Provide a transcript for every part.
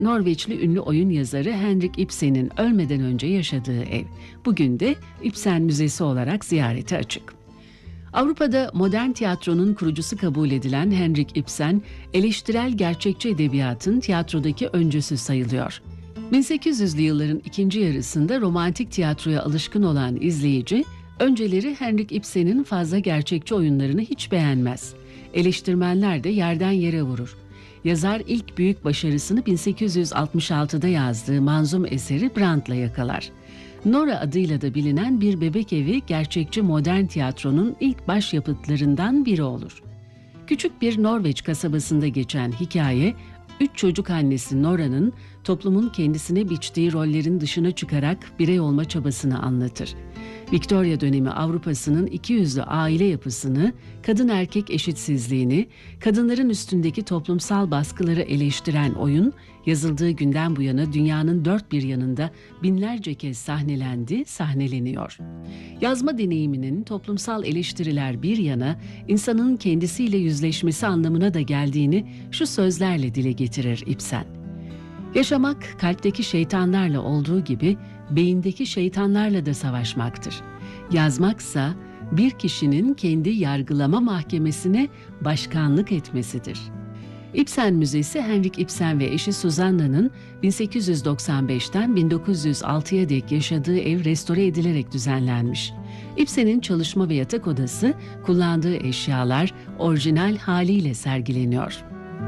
Norveçli ünlü oyun yazarı Henrik Ibsen'in ölmeden önce yaşadığı ev. Bugün de Ibsen Müzesi olarak ziyarete açık. Avrupa'da modern tiyatronun kurucusu kabul edilen Henrik Ibsen, eleştirel gerçekçi edebiyatın tiyatrodaki öncüsü sayılıyor. 1800'lü yılların ikinci yarısında romantik tiyatroya alışkın olan izleyici, önceleri Henrik Ibsen'in fazla gerçekçi oyunlarını hiç beğenmez. Eleştirmenler de yerden yere vurur. Yazar ilk büyük başarısını 1866'da yazdığı manzum eseri Brandt'la yakalar. Nora adıyla da bilinen bir bebek evi gerçekçi modern tiyatronun ilk başyapıtlarından biri olur. Küçük bir Norveç kasabasında geçen hikaye, 3 çocuk annesi Nora'nın toplumun kendisine biçtiği rollerin dışına çıkarak birey olma çabasını anlatır. Victoria dönemi Avrupa'sının ikiyüzlü aile yapısını, kadın erkek eşitsizliğini, kadınların üstündeki toplumsal baskıları eleştiren oyun, yazıldığı günden bu yana dünyanın dört bir yanında binlerce kez sahnelendi, sahneleniyor. Yazma deneyiminin toplumsal eleştiriler bir yana, insanın kendisiyle yüzleşmesi anlamına da geldiğini şu sözlerle dile getirir Ibsen. Yaşamak kalpteki şeytanlarla olduğu gibi beyindeki şeytanlarla da savaşmaktır. Yazmaksa bir kişinin kendi yargılama mahkemesine başkanlık etmesidir. Ibsen Müzesi, Henrik Ibsen ve eşi Susanna'nın 1895'ten 1906'ya dek yaşadığı ev restore edilerek düzenlenmiş. Ibsen'in çalışma ve yatak odası, kullandığı eşyalar orijinal haliyle sergileniyor.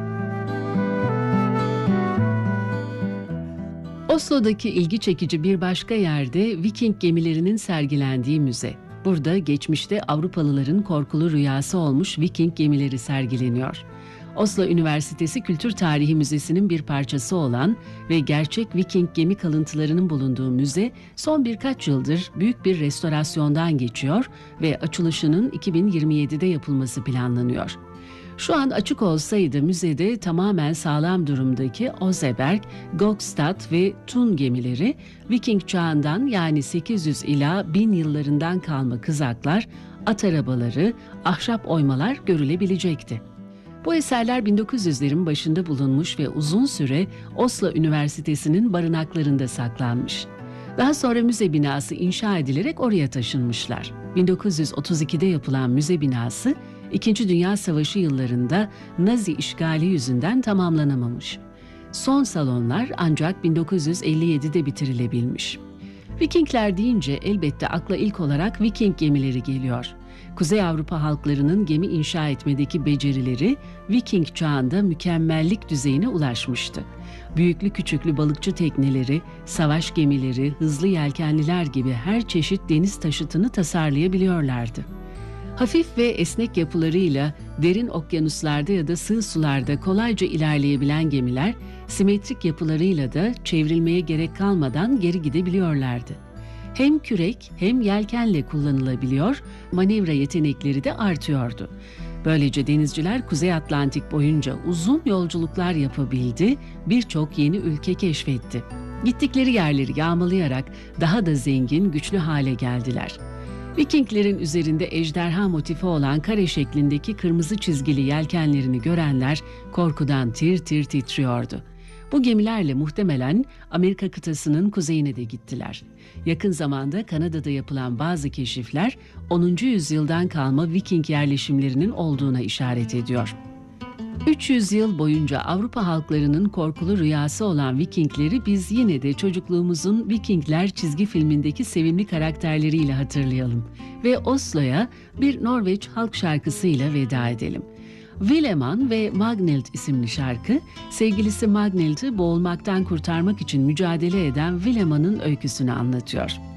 Oslo'daki ilgi çekici bir başka yerde Viking gemilerinin sergilendiği müze. Burada geçmişte Avrupalıların korkulu rüyası olmuş Viking gemileri sergileniyor. Oslo Üniversitesi Kültür Tarihi Müzesi'nin bir parçası olan ve gerçek Viking gemi kalıntılarının bulunduğu müze son birkaç yıldır büyük bir restorasyondan geçiyor ve açılışının 2027'de yapılması planlanıyor. Şu an açık olsaydı müzede tamamen sağlam durumdaki Oseberg, Gokstad ve Thun gemileri, Viking çağından yani 800 ila 1000 yıllarından kalma kızaklar, at arabaları, ahşap oymalar görülebilecekti. Bu eserler 1900'lerin başında bulunmuş ve uzun süre Oslo Üniversitesi'nin barınaklarında saklanmış. Daha sonra müze binası inşa edilerek oraya taşınmışlar. 1932'de yapılan müze binası, İkinci Dünya Savaşı yıllarında Nazi işgali yüzünden tamamlanamamış. Son salonlar ancak 1957'de bitirilebilmiş. Vikingler deyince elbette akla ilk olarak Viking gemileri geliyor. Kuzey Avrupa halklarının gemi inşa etmedeki becerileri Viking çağında mükemmellik düzeyine ulaşmıştı. Büyüklü küçüklü balıkçı tekneleri, savaş gemileri, hızlı yelkenliler gibi her çeşit deniz taşıtını tasarlayabiliyorlardı. Hafif ve esnek yapılarıyla derin okyanuslarda ya da sığ sularda kolayca ilerleyebilen gemiler, simetrik yapılarıyla da çevrilmeye gerek kalmadan geri gidebiliyorlardı. Hem kürek hem yelkenle kullanılabiliyor, manevra yetenekleri de artıyordu. Böylece denizciler Kuzey Atlantik boyunca uzun yolculuklar yapabildi, birçok yeni ülke keşfetti. Gittikleri yerleri yağmalayarak daha da zengin, güçlü hale geldiler. Vikinglerin üzerinde ejderha motifi olan kare şeklindeki kırmızı çizgili yelkenlerini görenler korkudan tir tir titriyordu. Bu gemilerle muhtemelen Amerika kıtasının kuzeyine de gittiler. Yakın zamanda Kanada'da yapılan bazı keşifler 10. yüzyıldan kalma Viking yerleşimlerinin olduğuna işaret ediyor. 300 yıl boyunca Avrupa halklarının korkulu rüyası olan Vikingleri biz yine de çocukluğumuzun Vikingler çizgi filmindeki sevimli karakterleriyle hatırlayalım ve Oslo'ya bir Norveç halk şarkısıyla veda edelim. Villeman ve Magnhild isimli şarkı, sevgilisi Magnhild'i boğulmaktan kurtarmak için mücadele eden Villeman'ın öyküsünü anlatıyor.